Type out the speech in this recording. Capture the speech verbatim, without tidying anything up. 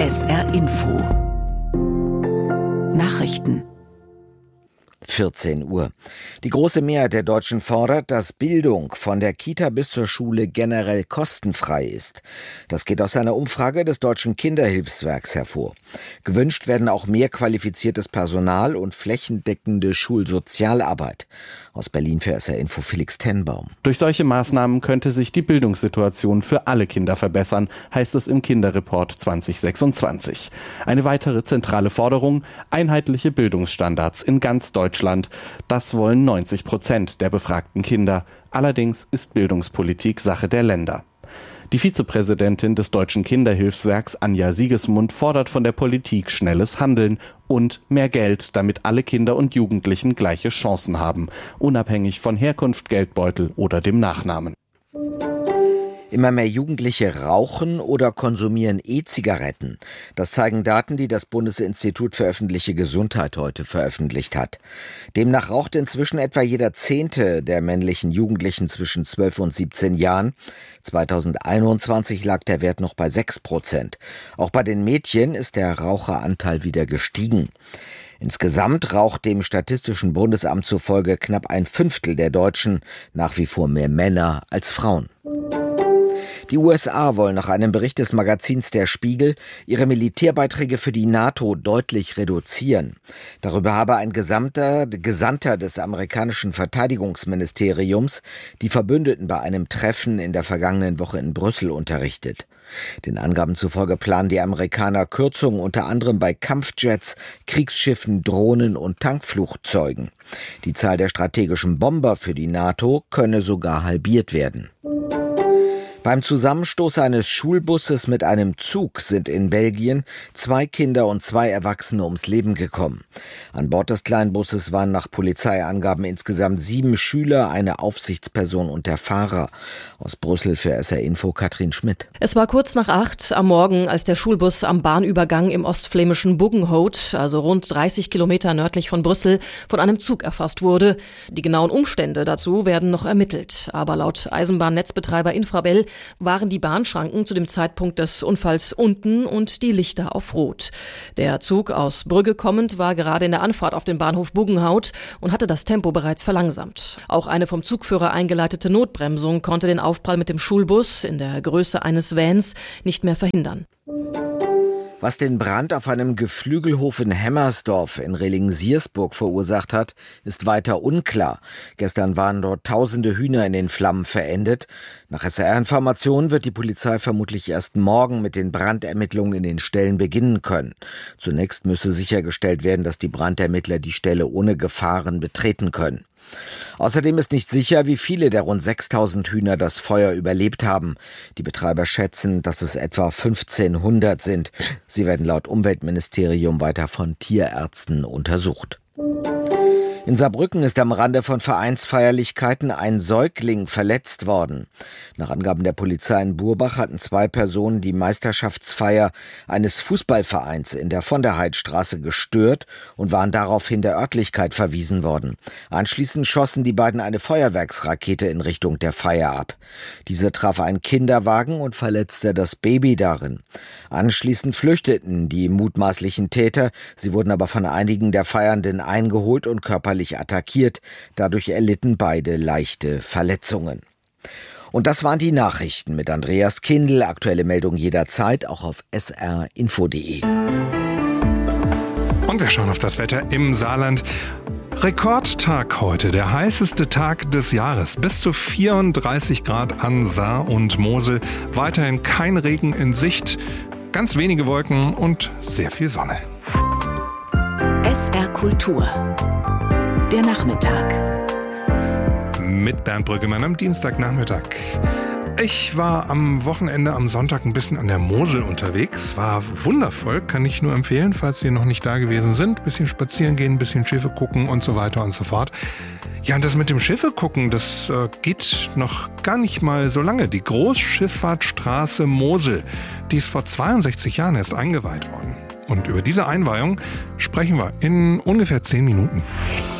S R Info Nachrichten vierzehn Uhr. Die große Mehrheit der Deutschen fordert, dass Bildung von der Kita bis zur Schule generell kostenfrei ist. Das geht aus einer Umfrage des Deutschen Kinderhilfswerks hervor. Gewünscht werden auch mehr qualifiziertes Personal und flächendeckende Schulsozialarbeit. Aus Berlin für S R Info Felix Tenbaum. Durch solche Maßnahmen könnte sich die Bildungssituation für alle Kinder verbessern, heißt es im Kinderreport zwanzig sechsundzwanzig. Eine weitere zentrale Forderung: einheitliche Bildungsstandards in ganz Deutschland. Das wollen neunzig Prozent der befragten Kinder. Allerdings ist Bildungspolitik Sache der Länder. Die Vizepräsidentin des Deutschen Kinderhilfswerks, Anja Siegesmund, fordert von der Politik schnelles Handeln und mehr Geld, damit alle Kinder und Jugendlichen gleiche Chancen haben, unabhängig von Herkunft, Geldbeutel oder dem Nachnamen. Immer mehr Jugendliche rauchen oder konsumieren E-Zigaretten. Das zeigen Daten, die das Bundesinstitut für öffentliche Gesundheit heute veröffentlicht hat. Demnach raucht inzwischen etwa jeder Zehnte der männlichen Jugendlichen zwischen zwölf und siebzehn Jahren. zweitausendeinundzwanzig lag der Wert noch bei sechs Prozent. Auch bei den Mädchen ist der Raucheranteil wieder gestiegen. Insgesamt raucht dem Statistischen Bundesamt zufolge knapp ein Fünftel der Deutschen, nach wie vor mehr Männer als Frauen. Die U S A wollen nach einem Bericht des Magazins Der Spiegel ihre Militärbeiträge für die NATO deutlich reduzieren. Darüber habe ein Gesandter, Gesandter des amerikanischen Verteidigungsministeriums die Verbündeten bei einem Treffen in der vergangenen Woche in Brüssel unterrichtet. Den Angaben zufolge planen die Amerikaner Kürzungen unter anderem bei Kampfjets, Kriegsschiffen, Drohnen und Tankflugzeugen. Die Zahl der strategischen Bomber für die NATO könne sogar halbiert werden. Beim Zusammenstoß eines Schulbusses mit einem Zug sind in Belgien zwei Kinder und zwei Erwachsene ums Leben gekommen. An Bord des Kleinbusses waren nach Polizeiangaben insgesamt sieben Schüler, eine Aufsichtsperson und der Fahrer. Aus Brüssel für S R Info Katrin Schmidt. Es war kurz nach acht am Morgen, als der Schulbus am Bahnübergang im ostflämischen Buggenhout, also rund dreißig Kilometer nördlich von Brüssel, von einem Zug erfasst wurde. Die genauen Umstände dazu werden noch ermittelt. Aber laut Eisenbahnnetzbetreiber Infrabel waren die Bahnschranken zu dem Zeitpunkt des Unfalls unten und die Lichter auf Rot. Der Zug aus Brügge kommend war gerade in der Anfahrt auf den Bahnhof Buggenhout und hatte das Tempo bereits verlangsamt. Auch eine vom Zugführer eingeleitete Notbremsung konnte den Aufprall mit dem Schulbus in der Größe eines Vans nicht mehr verhindern. Was den Brand auf einem Geflügelhof in Hemmersdorf in Reling-Siersburg verursacht hat, ist weiter unklar. Gestern waren dort tausende Hühner in den Flammen verendet. Nach S R R-Informationen wird die Polizei vermutlich erst morgen mit den Brandermittlungen in den Stellen beginnen können. Zunächst müsse sichergestellt werden, dass die Brandermittler die Stelle ohne Gefahren betreten können. Außerdem ist nicht sicher, wie viele der rund sechstausend Hühner das Feuer überlebt haben. Die Betreiber schätzen, dass es etwa fünfzehnhundert sind. Sie werden laut Umweltministerium weiter von Tierärzten untersucht. In Saarbrücken ist am Rande von Vereinsfeierlichkeiten ein Säugling verletzt worden. Nach Angaben der Polizei in Burbach hatten zwei Personen die Meisterschaftsfeier eines Fußballvereins in der Von der Heidstraße gestört und waren daraufhin der Örtlichkeit verwiesen worden. Anschließend schossen die beiden eine Feuerwerksrakete in Richtung der Feier ab. Diese traf einen Kinderwagen und verletzte das Baby darin. Anschließend flüchteten die mutmaßlichen Täter. Sie wurden aber von einigen der Feiernden eingeholt und körperlich attackiert. Dadurch erlitten beide leichte Verletzungen. Und das waren die Nachrichten mit Andreas Kindl. Aktuelle Meldung jederzeit, auch auf s r info punkt d e. Und wir schauen auf das Wetter im Saarland. Rekordtag heute, der heißeste Tag des Jahres. Bis zu vierunddreißig Grad an Saar und Mosel. Weiterhin kein Regen in Sicht, ganz wenige Wolken und sehr viel Sonne. S R Kultur. Der Nachmittag. Mit Bernd Brüggemann am Dienstagnachmittag. Ich war am Wochenende, am Sonntag ein bisschen an der Mosel unterwegs. War wundervoll, kann ich nur empfehlen, falls Sie noch nicht da gewesen sind. Bisschen spazieren gehen, ein bisschen Schiffe gucken und so weiter und so fort. Ja, und das mit dem Schiffe gucken, das äh, geht noch gar nicht mal so lange. Die Großschifffahrtsstraße Mosel, die ist vor zweiundsechzig Jahren erst eingeweiht worden. Und über diese Einweihung sprechen wir in ungefähr zehn Minuten.